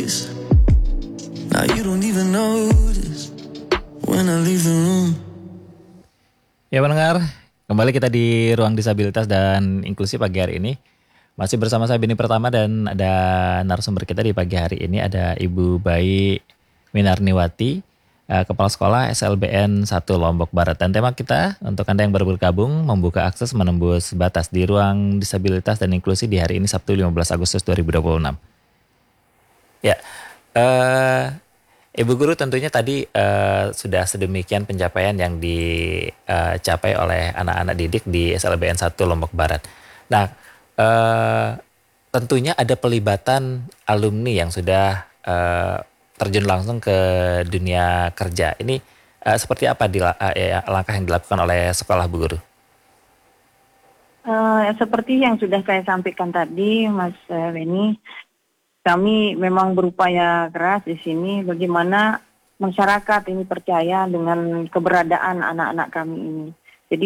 this. Now you don't even notice when I leave the room. Ya pendengar, kembali kita di Ruang Disabilitas dan Inklusi pagi hari ini. Masih bersama saya Beni Pertama dan ada narasumber kita di pagi hari ini ada Ibu Bayi Winarniwati, Kepala Sekolah SLBN 1 Lombok Barat. Dan tema kita untuk Anda yang baru bergabung, membuka akses menembus batas di Ruang Disabilitas dan Inklusi di hari ini Sabtu 15 Agustus 2026. Ya, Ibu Guru tentunya tadi sudah sedemikian pencapaian yang dicapai oleh anak-anak didik di SLBN 1 Lombok Barat. Nah, tentunya ada pelibatan alumni yang sudah terjun langsung ke dunia kerja. Ini seperti apa langkah yang dilakukan oleh sekolah, Bu Guru? Seperti yang sudah saya sampaikan tadi, Mas Beni, kami memang berupaya keras di sini bagaimana masyarakat ini percaya dengan keberadaan anak-anak kami ini. Jadi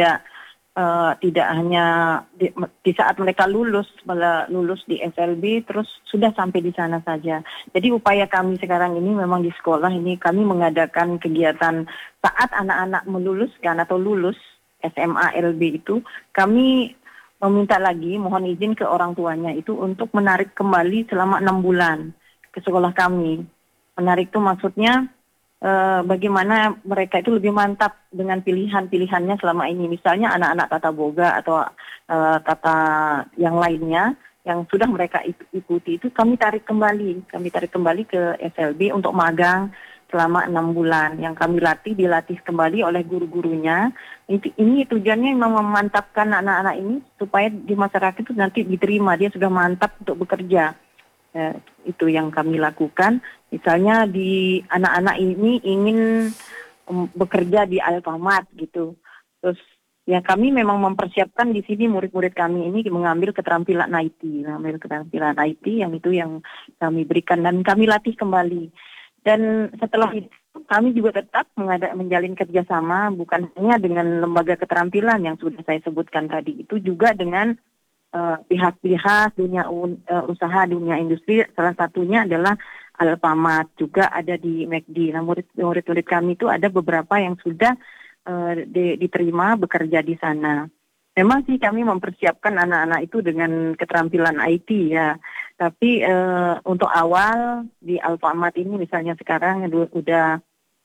tidak hanya di saat mereka lulus di SLB terus sudah sampai di sana saja. Jadi upaya kami sekarang ini memang di sekolah ini kami mengadakan kegiatan saat anak-anak meluluskan atau lulus SMA LB itu, kami meminta lagi, mohon izin ke orang tuanya itu untuk menarik kembali selama 6 bulan ke sekolah kami. Menarik itu maksudnya bagaimana mereka itu lebih mantap dengan pilihan-pilihannya selama ini. Misalnya anak-anak tata boga atau tata yang lainnya yang sudah mereka ikuti itu kami tarik kembali ke SLB untuk magang selama 6 bulan. Yang kami dilatih kembali oleh guru-gurunya. Ini tujuannya memang memantapkan anak-anak ini supaya di masyarakat itu nanti diterima, dia sudah mantap untuk bekerja. Itu yang kami lakukan. Misalnya di anak-anak ini ingin bekerja di Alfamart gitu. Terus ya kami memang mempersiapkan di sini murid-murid kami ini mengambil keterampilan IT yang itu yang kami berikan dan kami latih kembali. Dan setelah itu kami juga tetap menjalin kerjasama bukan hanya dengan lembaga keterampilan yang sudah saya sebutkan tadi, itu juga dengan pihak-pihak dunia usaha, dunia industri, salah satunya adalah Alfamart, juga ada di McD. Nah, murid-murid kami itu ada beberapa yang sudah diterima bekerja di sana. Memang sih kami mempersiapkan anak-anak itu dengan keterampilan IT ya. Tapi untuk awal di Alfamart ini misalnya sekarang udah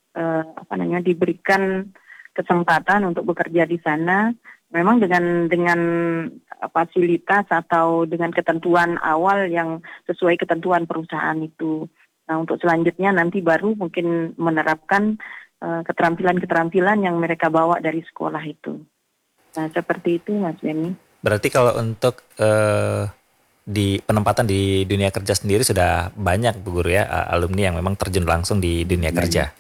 diberikan kesempatan untuk bekerja di sana. Memang dengan fasilitas atau dengan ketentuan awal yang sesuai ketentuan perusahaan itu. Nah, untuk selanjutnya nanti baru mungkin menerapkan keterampilan-keterampilan yang mereka bawa dari sekolah itu. Nah, seperti itu Mas Beni. Berarti kalau untuk di penempatan di dunia kerja sendiri sudah banyak Bu Guru ya, alumni yang memang terjun langsung di dunia kerja.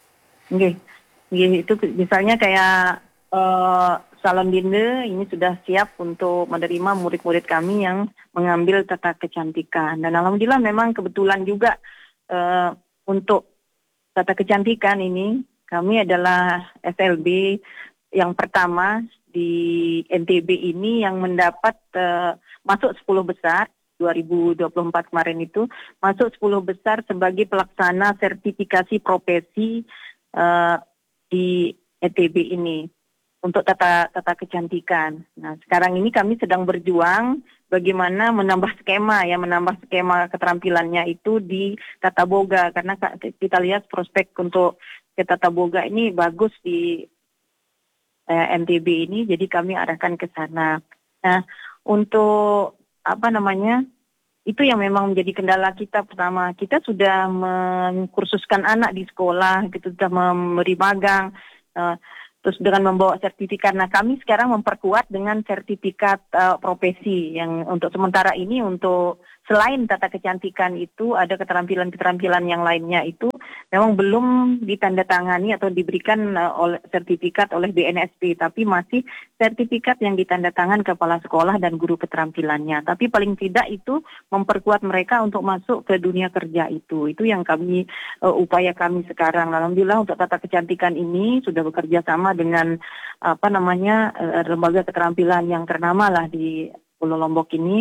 Itu misalnya kayak Salon Dinde ini sudah siap untuk menerima murid-murid kami yang mengambil tata kecantikan. Dan alhamdulillah memang kebetulan juga untuk tata kecantikan ini kami adalah SLB yang pertama di NTB ini yang mendapat masuk 10 besar 2024 kemarin itu masuk 10 besar sebagai pelaksana sertifikasi profesi di NTB ini untuk tata kecantikan. Nah, sekarang ini kami sedang berjuang bagaimana menambah skema keterampilannya itu di tata boga, karena kita lihat prospek untuk ke tata boga ini bagus di NTB ini, jadi kami arahkan ke sana. Nah, untuk itu yang memang menjadi kendala kita pertama. Kita sudah mengkursuskan anak di sekolah, gitu, sudah memberi magang, terus dengan membawa sertifikat. Nah, kami sekarang memperkuat dengan sertifikat profesi yang untuk sementara ini untuk selain tata kecantikan itu ada keterampilan-keterampilan yang lainnya itu memang belum ditandatangani atau diberikan sertifikat oleh BNSP, tapi masih sertifikat yang ditandatangan kepala sekolah dan guru keterampilannya. Tapi paling tidak itu memperkuat mereka untuk masuk ke dunia kerja itu. Itu yang kami upaya kami sekarang. Alhamdulillah untuk tata kecantikan ini sudah bekerja sama dengan lembaga keterampilan yang ternama lah di Pulau Lombok ini,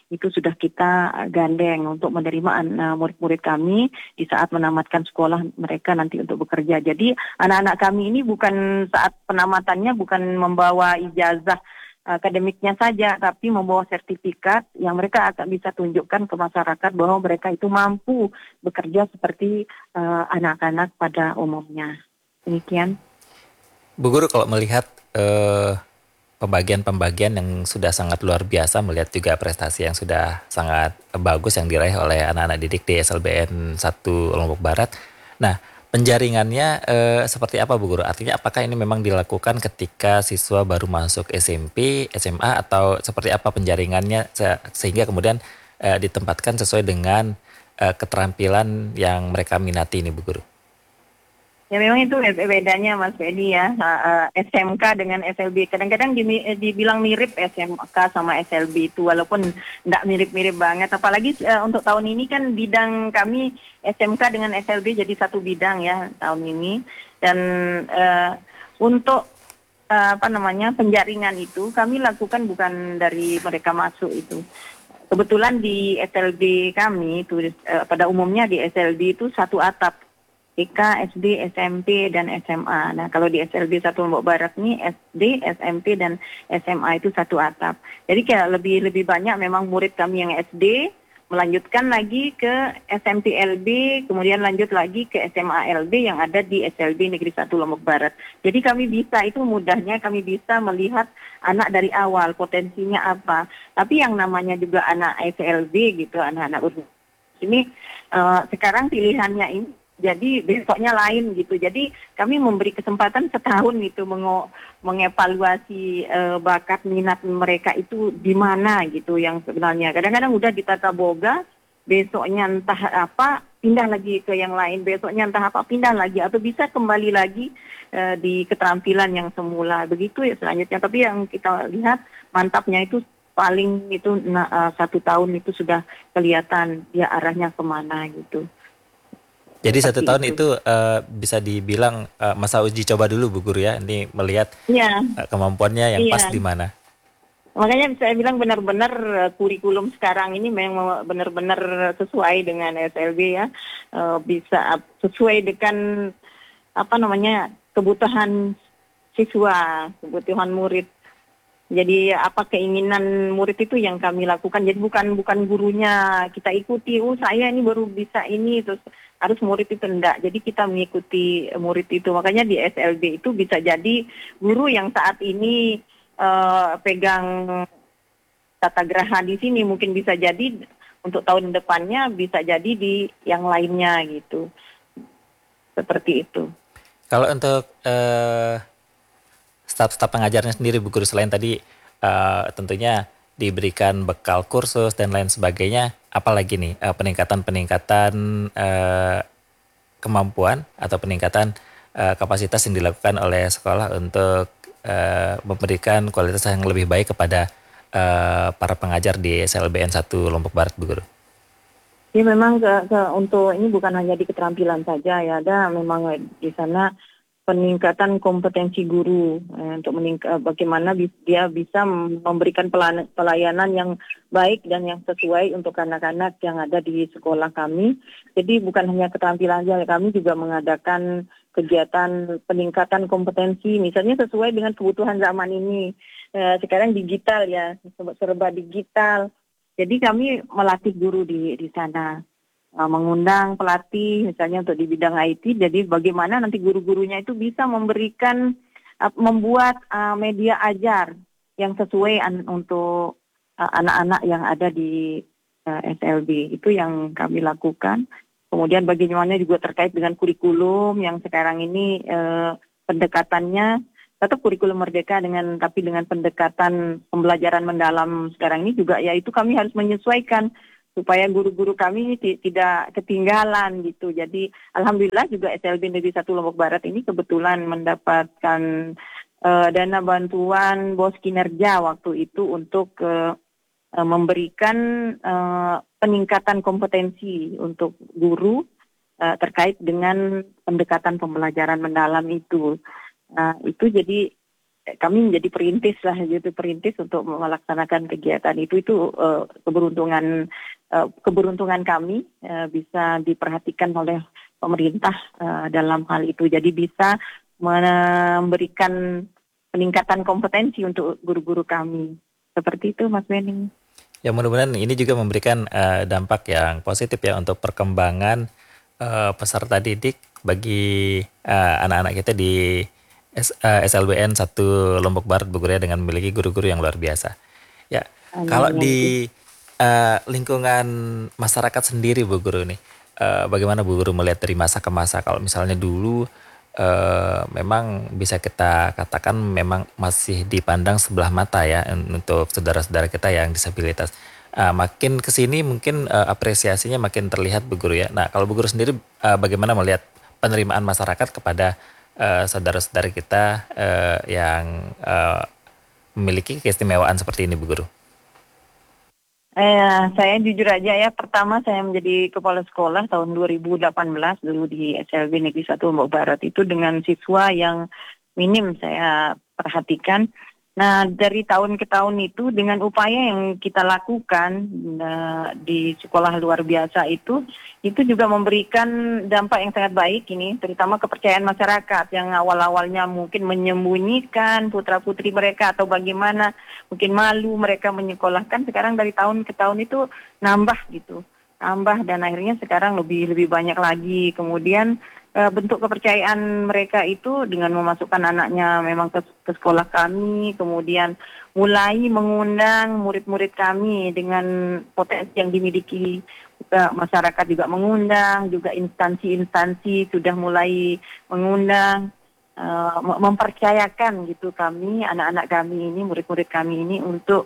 itu sudah kita gandeng untuk menerima murid-murid kami di saat menamatkan sekolah mereka nanti untuk bekerja. Jadi anak-anak kami ini bukan saat penamatannya bukan membawa ijazah akademiknya saja, tapi membawa sertifikat yang mereka akan bisa tunjukkan ke masyarakat bahwa mereka itu mampu bekerja seperti anak-anak pada umumnya. Demikian. Bu Guru, kalau melihat pembagian-pembagian yang sudah sangat luar biasa, melihat juga prestasi yang sudah sangat bagus yang diraih oleh anak-anak didik di SLBN 1 Lombok Barat. Nah, penjaringannya seperti apa Bu Guru? Artinya apakah ini memang dilakukan ketika siswa baru masuk SMP, SMA, atau seperti apa penjaringannya sehingga kemudian ditempatkan sesuai dengan keterampilan yang mereka minati ini Bu Guru? Ya memang itu bedanya Mas Fedi ya, SMK dengan SLB. Kadang-kadang dibilang mirip SMK sama SLB itu, walaupun nggak mirip-mirip banget. Apalagi untuk tahun ini kan bidang kami SMK dengan SLB jadi satu bidang ya tahun ini. Dan untuk penjaringan itu kami lakukan bukan dari mereka masuk itu. Kebetulan di SLB kami itu pada umumnya di SLB itu satu atap. TK, SD, SMP, dan SMA. Nah, kalau di SLB 1 Lombok Barat ini SD, SMP, dan SMA itu satu atap. Jadi kayak lebih banyak memang murid kami yang SD, melanjutkan lagi ke SMP LB, kemudian lanjut lagi ke SMA LB yang ada di SLB Negeri 1 Lombok Barat. Jadi kami bisa, itu mudahnya kami bisa melihat anak dari awal, potensinya apa. Tapi yang namanya juga anak SLB gitu, anak-anak ini sekarang pilihannya ini jadi besoknya lain gitu. Jadi kami memberi kesempatan setahun gitu mengevaluasi bakat minat mereka itu di mana gitu yang sebenarnya. Kadang-kadang udah ditata boga, besoknya entah apa pindah lagi ke yang lain, besoknya entah apa pindah lagi atau bisa kembali lagi di keterampilan yang semula. Begitu ya selanjutnya. Tapi yang kita lihat mantapnya itu paling itu 1 tahun itu sudah kelihatan dia arahnya kemana gitu. Jadi 1 tahun itu bisa dibilang masa uji coba dulu Bu Guru ya, ini melihat kemampuannya yang pas di mana. Makanya saya bilang benar-benar kurikulum sekarang ini memang benar-benar sesuai dengan SLB ya, bisa sesuai dengan kebutuhan siswa, kebutuhan murid. Jadi apa keinginan murid itu yang kami lakukan. Jadi bukan gurunya kita ikuti. Saya ini baru bisa ini terus harus murid itu enggak. Jadi kita mengikuti murid itu. Makanya di SLB itu bisa jadi guru yang saat ini pegang tata geraha di sini mungkin bisa jadi untuk tahun depannya bisa jadi di yang lainnya gitu. Seperti itu. Kalau untuk staf pengajarnya sendiri Bu Guru, selain tadi tentunya diberikan bekal kursus dan lain sebagainya, apalagi nih peningkatan kemampuan atau peningkatan kapasitas yang dilakukan oleh sekolah untuk memberikan kualitas yang lebih baik kepada para pengajar di SLBN 1 Lombok Barat Bu Guru? Ya memang untuk ini bukan hanya di keterampilan saja ya, ada memang di sana peningkatan kompetensi guru untuk bagaimana dia bisa memberikan pelayanan yang baik dan yang sesuai untuk anak-anak yang ada di sekolah kami. Jadi bukan hanya keterampilan saja, kami juga mengadakan kegiatan peningkatan kompetensi, misalnya sesuai dengan kebutuhan zaman ini. Sekarang digital ya, serba digital. Jadi kami melatih guru di sana. Mengundang pelatih misalnya untuk di bidang IT, jadi bagaimana nanti guru-gurunya itu bisa memberikan membuat media ajar yang sesuai untuk anak-anak yang ada di SLB. Itu yang kami lakukan. Kemudian bagaimana juga terkait dengan kurikulum yang sekarang ini pendekatannya tetap kurikulum merdeka tapi dengan pendekatan pembelajaran mendalam sekarang ini juga yaitu kami harus menyesuaikan supaya guru-guru kami tidak ketinggalan gitu. Jadi alhamdulillah juga SLB Negeri 1 Lombok Barat ini kebetulan mendapatkan dana bantuan BOS kinerja waktu itu untuk memberikan peningkatan kompetensi untuk guru terkait dengan pendekatan pembelajaran mendalam itu. Itu jadi kami menjadi perintis lah gitu, perintis untuk melaksanakan kegiatan itu keberuntungan kami bisa diperhatikan oleh pemerintah dalam hal itu. Jadi bisa memberikan peningkatan kompetensi untuk guru-guru kami. Seperti itu Mas Benny. Ya mudah-mudahan ini juga memberikan dampak yang positif ya untuk perkembangan peserta didik bagi anak-anak kita di SLBN 1 Lombok Barat Bu Guru ya, dengan memiliki guru-guru yang luar biasa. Ya, kalau di lingkungan masyarakat sendiri Bu Guru nih, bagaimana Bu Guru melihat dari masa ke masa? Kalau misalnya dulu memang bisa kita katakan memang masih dipandang sebelah mata ya untuk saudara-saudara kita yang disabilitas. Makin kesini mungkin apresiasinya makin terlihat Bu Guru ya. Nah kalau Bu Guru sendiri bagaimana melihat penerimaan masyarakat kepada saudara-saudara kita yang memiliki keistimewaan seperti ini Bu Guru? Saya jujur aja ya, pertama saya menjadi kepala sekolah tahun 2018 dulu di SLB Negeri 1 Lombok Barat itu dengan siswa yang minim saya perhatikan. Nah dari tahun ke tahun itu dengan upaya yang kita lakukan di sekolah luar biasa itu juga memberikan dampak yang sangat baik ini, terutama kepercayaan masyarakat yang awal-awalnya mungkin menyembunyikan putra-putri mereka atau bagaimana, mungkin malu mereka menyekolahkan, sekarang dari tahun ke tahun itu nambah dan akhirnya sekarang lebih banyak lagi. Kemudian bentuk kepercayaan mereka itu dengan memasukkan anaknya memang ke sekolah kami, kemudian mulai mengundang murid-murid kami dengan potensi yang dimiliki, masyarakat juga mengundang, juga instansi-instansi sudah mulai mengundang, mempercayakan gitu kami, anak-anak kami ini, murid-murid kami ini untuk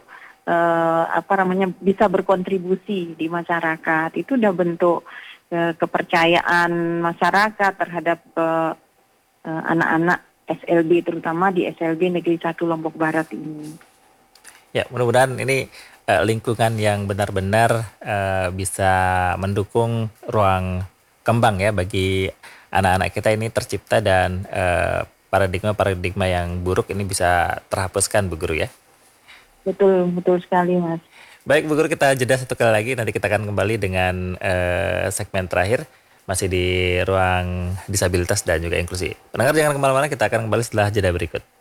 bisa berkontribusi di masyarakat. Itu udah bentuk kepercayaan masyarakat terhadap anak-anak SLB, terutama di SLB Negeri 1 Lombok Barat ini. Ya mudah-mudahan ini lingkungan yang benar-benar bisa mendukung ruang kembang ya bagi anak-anak kita ini tercipta dan paradigma yang buruk ini bisa terhapuskan Bu Guru ya. Betul sekali Mas. Baik Bu Guru, kita jeda satu kali lagi, nanti kita akan kembali dengan segmen terakhir masih di ruang disabilitas dan juga inklusi. Pendengar jangan kemana-mana, kita akan kembali setelah jeda berikut.